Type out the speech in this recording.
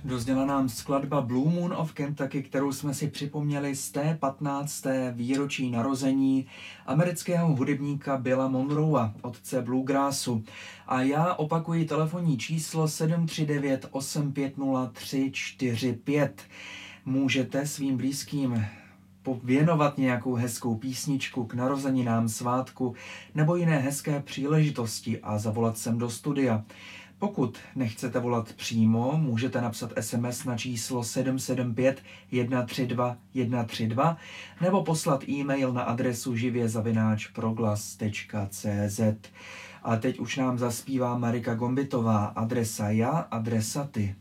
Dozněla nám skladba Blue Moon of Kentucky, kterou jsme si připomněli z té 15. výročí narození amerického hudebníka Billa Monroea, otce bluegrassu. A já opakuji telefonní číslo 739 850 345. Můžete svým blízkým věnovat nějakou hezkou písničku k narozeninám, svátku nebo jiné hezké příležitosti a zavolat sem do studia. Pokud nechcete volat přímo, můžete napsat SMS na číslo 775 132 132 nebo poslat e-mail na adresu živě@proglas.cz. A teď už nám zaspívá Marika Gombitová. Adresa já, adresa ty.